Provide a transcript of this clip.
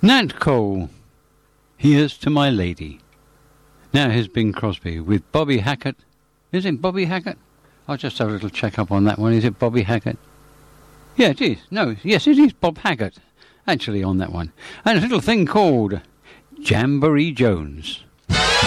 Nat Cole, Here's to My Lady. Now here's Bing Crosby with Bobby Hackett. Is it Bobby Hackett? I'll just have a little check up on that one. Is it Bobby Hackett? Yeah, it is. No, yes, it is Bob Hackett, actually, on that one. And a little thing called Jamboree Jones.